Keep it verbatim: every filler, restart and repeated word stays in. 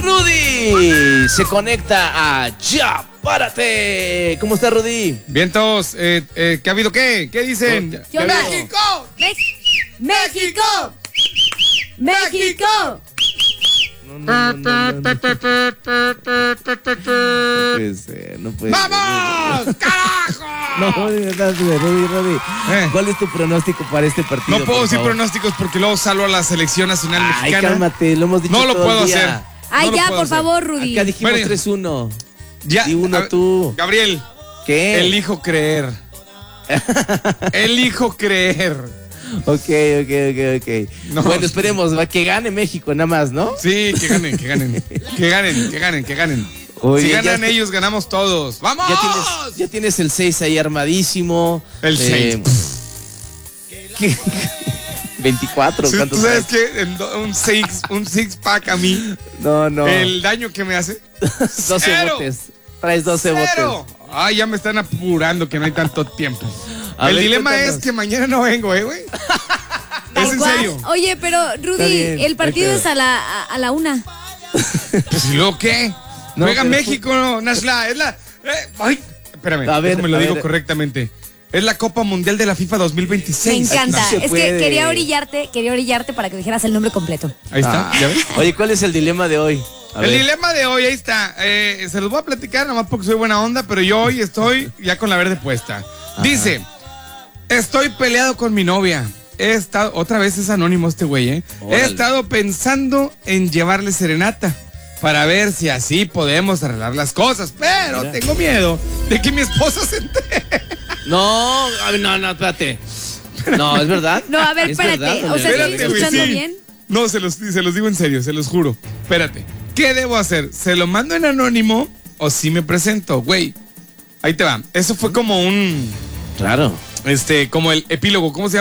Rudy se conecta a Ya Párate. ¿Cómo está, Rudy? Vientos, eh, eh, ¿qué ha habido qué? ¿Qué dicen? ¿Qué ¿Qué ha onda? habido? ¡México! ¡México! ¡México! No, no, no, no, no, no. No puede ser, no puede ¡Vamos! ser. ¡Carajo! No, de verdad, Rudy, Rudy. Eh. ¿Cuál es tu pronóstico para este partido? No puedo por decir favor? pronósticos porque luego salvo a la selección nacional Ay, mexicana. cálmate, lo hemos dicho No lo todo puedo el día. hacer. Ay, No lo ya, puedo por hacer. favor, Rudy. Acá dijimos Bueno. tres uno. Ya, Di uno a ver, tú. Gabriel, ¿Qué? elijo creer. Elijo creer. Ok, ok, ok, ok. No. Bueno, esperemos va, que gane México nada más, ¿no? Sí, que ganen, que ganen. Que ganen, que ganen, que ganen. Oye, si ya ganan te- ellos, ganamos todos. ¡Vamos! Ya tienes, ya tienes el seis ahí armadísimo. El seis. ¿Qué? veinticuatro, Sí, ¿cuántos ¿Tú sabes traes? qué? En do- Un six, un six pack a mí, No, no. el daño que me hace. doce cero. botes. Traes doce ¡Cero! botes. Ay, ya me están apurando que no hay tanto tiempo. A el ver, dilema cuéntanos. es que mañana no vengo, ¿eh, güey? Tal ¿Es en cual. serio? Oye, pero Rudy, bien, el partido no hay es a la, a, a la una. Pues, ¿y luego qué? No, Juega pero- México, no, Nashla, es la... eh, ay, espérame, A ver, déjame lo a digo ver. correctamente. Es la Copa Mundial de la FIFA dos mil Me veintiséis. encanta. Aquí se Es puede. que quería orillarte, quería orillarte para que dijeras el nombre completo. Ahí está, Ah. ¿ya ves? Oye, ¿cuál es el dilema de hoy? A El ver. dilema de hoy, ahí está. Eh, se los voy a platicar, nomás porque soy buena onda, pero yo hoy estoy ya con la verde puesta. Dice, estoy peleado con mi novia. He estado, otra vez es anónimo este güey, ¿eh? Órale. He estado pensando en llevarle serenata para ver si así podemos arreglar las cosas, pero Mira. tengo miedo de que mi esposa se entere. No, a ver, no, no, espérate. No, es verdad. No, a ver, Es espérate. verdad, O sea, Espérate, ¿estoy güey, escuchando sí. bien? No, se los, se los digo en serio, se los juro. Espérate. ¿Qué debo hacer? ¿Se lo mando en anónimo o si me presento? Güey, ahí te va. Eso fue como un, Claro. este, como el epílogo. ¿Cómo se llama?